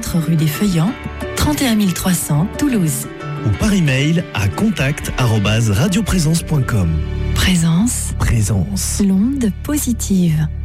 4 rue des Feuillants, 31 300 Toulouse. Ou par email à contact@radioprésence.com. Présence. Présence. L'onde positive.